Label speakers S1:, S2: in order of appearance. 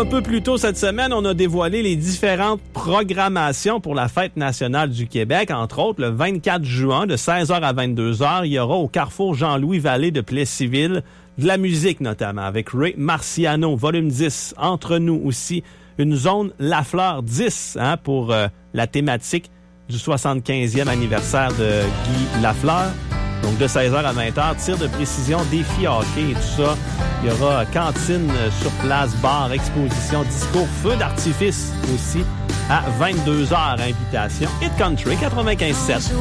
S1: un peu plus tôt cette semaine, on a dévoilé les différentes programmations pour la Fête nationale du Québec. Entre autres, le 24 juin, de 16h à 22h, il y aura au Carrefour Jean-Louis Vallée de Plessisville de la musique notamment, avec Ray Marciano, volume 10. Entre nous aussi, une zone Lafleur 10 pour la thématique du 75e anniversaire de Guy Lafleur. Donc, de 16h à 20h, tir de précision, défi hockey et tout ça. Il y aura cantine sur place, bar, exposition, discours, feu d'artifice aussi à 22h, invitation. Hit Country 95.7.